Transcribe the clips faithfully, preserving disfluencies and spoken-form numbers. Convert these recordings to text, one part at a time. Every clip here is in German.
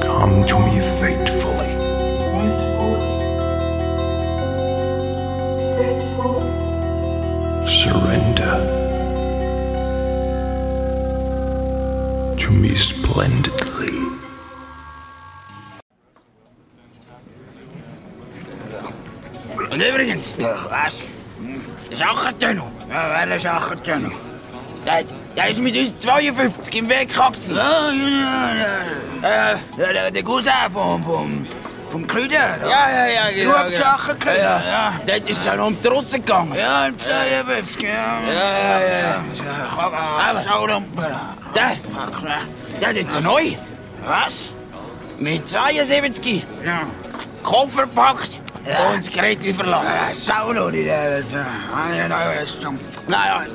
Come to me faithfully. Surrender to me splendidly. Und übrigens, Ja, was? der Schachertunnel, Ja, welcher Schachertunnel? der, der ist mit uns zweiundfünfzig im Weg gewesen. Ja, ja, ja. Äh, Ja, der, der Cousin vom, vom, vom Krüder. ja, ja, ja, genau. Du hast Schacherkrüder, ja. ja. Dort ist es ja noch um die Russen gegangen. Ja, im zweiundfünfzig, ja. Ja, ja, ja. Aber Schaulampen. Der, der hat jetzt neu. Was? Mit zweiundsiebzig. Ja. Koffer gepackt Ja. und das Gerät verlassen. Ja, Saulo, die da. Eine neue Stunde. Naja,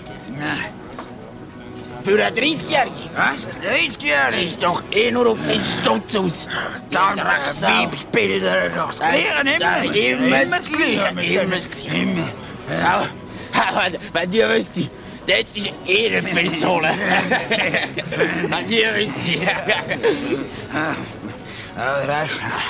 für einen dreißigjährigen Was? dreißigjährig? ist doch eh nur auf seinen Stutz aus. Dann Drecksau. Weibsbilder, doch das Gleiche, Ja, immer. immer das Gleiche, mit immer dem- das Gleiche. Immer. Ja, wenn, wenn die wüsste, dort ist eh nicht viel zu holen. Wenn die wüsste. Aber das...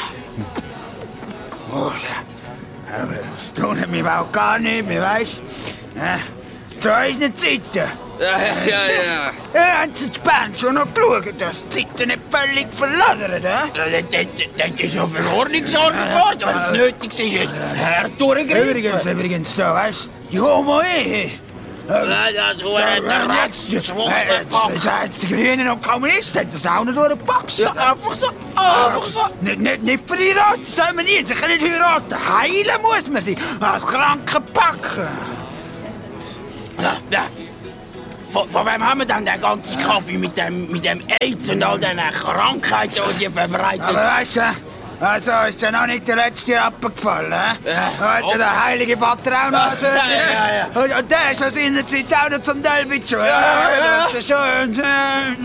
Oh, ja. Aber das tut mich auch gar nicht mehr, weißt du? Ja. Zu unseren Zeiten. Ja, ja, ja. Ja, haben sie die Band schon noch geschaut, dass die Zeiten nicht völlig verladern, ja? Das ist ja für Ordnung gesorgt worden, wenn es nötig ist. Herr durchgreifen. Übrigens, übrigens, da, weißt du, die Homo-Ehe. Ja, das war der Dreck. Das heißt, die Grünen und Kommunisten haben das auch nicht durchgepackt. Ja, einfach so, einfach so. Nicht, nicht, nicht verheiratet soll man nicht, sie können nicht heiraten. Heilen muss man sie, als Kranken packen. Ja, ja. Von, von wem haben wir dann den ganzen Kaffee mit dem, mit dem AIDS und all diesen Krankheiten, die verbreitet? Aber weißt du, also ist ja noch nicht der letzte Rappen gefallen, hä? Ja. Heute der heilige Vater auch noch. Also, Ja, ja, ja. Und, und der ist aus seiner Zeit auch noch zum Delwitsch. Ja, ja. Das ist schon... Äh,